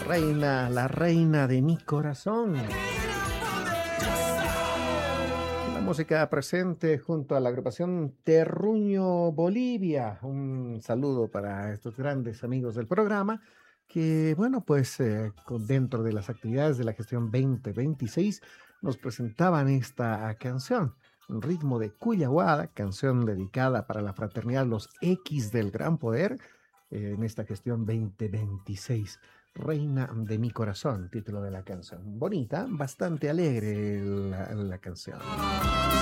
Reina, la reina de mi corazón. La música presente junto a la agrupación Terruño Bolivia. Un saludo para estos grandes amigos del programa que, bueno, pues dentro de las actividades de la gestión 2026 nos presentaban esta canción. Un ritmo de Cuyahuada, canción dedicada para la fraternidad Los X del Gran Poder en esta gestión 2026. Reina de mi corazón, título de la canción. Bonita, bastante alegre la canción.